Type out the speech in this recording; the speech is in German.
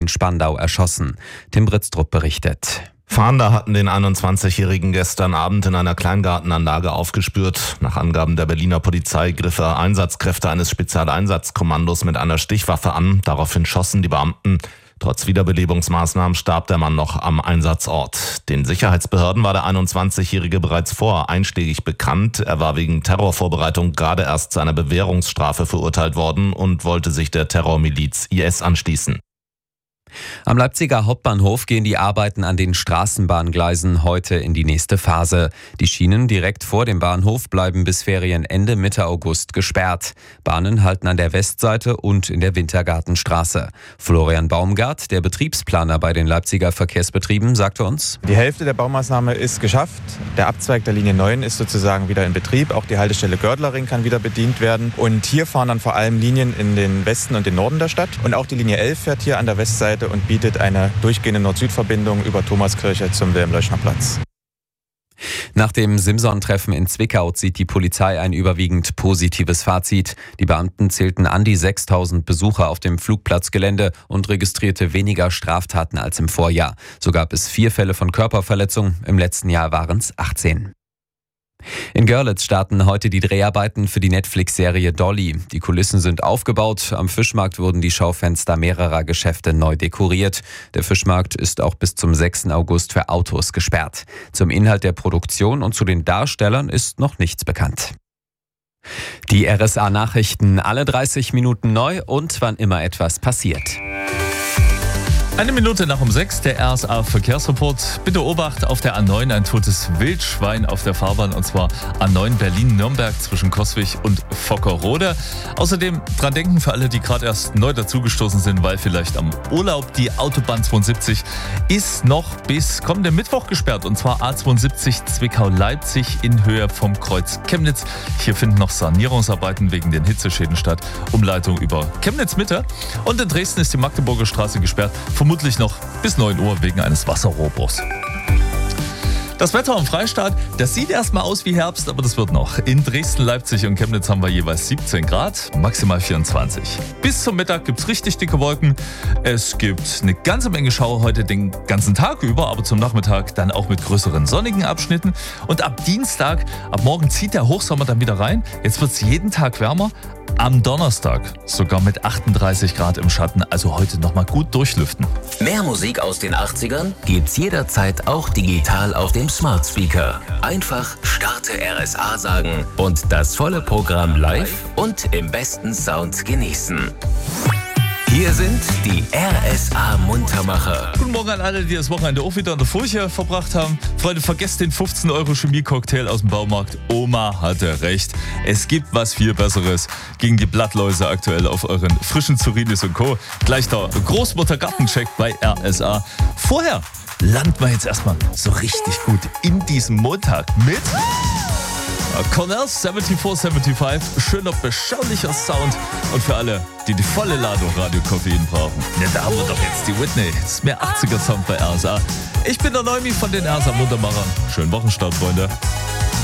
in Spandau erschossen. Tim Britztrup berichtet. Fahnder hatten den 21-Jährigen gestern Abend in einer Kleingartenanlage aufgespürt. Nach Angaben der Berliner Polizei griffen Einsatzkräfte eines Spezialeinsatzkommandos mit einer Stichwaffe an. Daraufhin schossen die Beamten. Trotz Wiederbelebungsmaßnahmen starb der Mann noch am Einsatzort. Den Sicherheitsbehörden war der 21-Jährige bereits vorher einschlägig bekannt. Er war wegen Terrorvorbereitung gerade erst zu einer Bewährungsstrafe verurteilt worden und wollte sich der Terrormiliz IS anschließen. Am Leipziger Hauptbahnhof gehen die Arbeiten an den Straßenbahngleisen heute in die nächste Phase. Die Schienen direkt vor dem Bahnhof bleiben bis Ferienende Mitte August gesperrt. Bahnen halten an der Westseite und in der Wintergartenstraße. Florian Baumgart, der Betriebsplaner bei den Leipziger Verkehrsbetrieben, sagte uns: Die Hälfte der Baumaßnahme ist geschafft. Der Abzweig der Linie 9 ist sozusagen wieder in Betrieb. Auch die Haltestelle Gördlering kann wieder bedient werden. Und hier fahren dann vor allem Linien in den Westen und den Norden der Stadt. Und auch die Linie 11 fährt hier an der Westseite und bietet eine durchgehende Nord-Süd-Verbindung über Thomaskirche zum Wilhelm-Leuschner-Platz. Nach dem Simson-Treffen in Zwickau zieht die Polizei ein überwiegend positives Fazit. Die Beamten zählten an die 6.000 Besucher auf dem Flugplatzgelände und registrierte weniger Straftaten als im Vorjahr. So gab es 4 Fälle von Körperverletzung, im letzten Jahr waren es 18. In Görlitz starten heute die Dreharbeiten für die Netflix-Serie Dolly. Die Kulissen sind aufgebaut. Am Fischmarkt wurden die Schaufenster mehrerer Geschäfte neu dekoriert. Der Fischmarkt ist auch bis zum 6. August für Autos gesperrt. Zum Inhalt der Produktion und zu den Darstellern ist noch nichts bekannt. Die RSA-Nachrichten alle 30 Minuten neu und wann immer etwas passiert. 1 Minute nach um 6, der RSA-Verkehrsreport. Bitte Obacht, auf der A9 ein totes Wildschwein auf der Fahrbahn, und zwar A9 Berlin-Nürnberg zwischen Coswig und Vockerode. Außerdem dran denken für alle, die gerade erst neu dazugestoßen sind, weil vielleicht am Urlaub: die Autobahn 72 ist noch bis kommenden Mittwoch gesperrt, und zwar A72 Zwickau-Leipzig in Höhe vom Kreuz Chemnitz. Hier finden noch Sanierungsarbeiten wegen den Hitzeschäden statt. Umleitung über Chemnitz-Mitte. Und in Dresden ist die Magdeburger Straße gesperrt, vermutlich noch bis 9 Uhr wegen eines Wasserrohrbruchs. Das Wetter am Freistaat, das sieht erstmal aus wie Herbst, aber das wird noch. In Dresden, Leipzig und Chemnitz haben wir jeweils 17 Grad, maximal 24. Bis zum Mittag gibt es richtig dicke Wolken. Es gibt eine ganze Menge Schauer heute den ganzen Tag über, aber zum Nachmittag dann auch mit größeren sonnigen Abschnitten. Und ab Dienstag, ab morgen zieht der Hochsommer dann wieder rein. Jetzt wird es jeden Tag wärmer. Am Donnerstag sogar mit 38 Grad im Schatten, also heute nochmal gut durchlüften. Mehr Musik aus den 80ern gibt's jederzeit auch digital auf dem Smart Speaker. Einfach Starte RSA sagen und das volle Programm live und im besten Sound genießen. Hier sind die RSA-Muntermacher. Guten Morgen an alle, die das Wochenende auch wieder in der Furche verbracht haben. Freunde, vergesst den 15 € Chemie-Cocktail aus dem Baumarkt. Oma hatte recht. Es gibt was viel Besseres gegen die Blattläuse aktuell auf euren frischen Zurinis und Co. Gleich der Großmutter-Gartencheck bei RSA. Vorher landen wir jetzt erstmal so richtig gut in diesem Montag mit Cornell 7475, schöner, beschaulicher Sound. Und für alle, die die volle Ladung Radio-Koffein brauchen, ja, da haben wir doch jetzt die Whitney. Das ist mehr 80er-Sound bei RSA. Ich bin der Neumi von den RSA-Muntermachern. Schönen Wochenstart, Freunde.